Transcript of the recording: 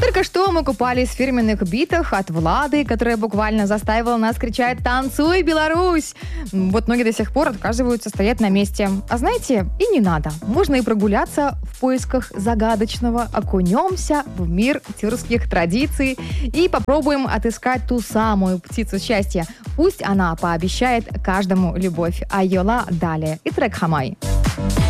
Только что мы купались в фирменных битах от Влады, которая буквально заставила нас кричать «Танцуй, Беларусь!». Вот ноги до сих пор отказываются стоять на месте. А знаете, и не надо. Можно и прогуляться в поисках загадочного, окунемся в мир тюркских традиций и попробуем отыскать ту самую птицу счастья. Пусть она пообещает каждому любовь. Айола далее. И трек «Хамай».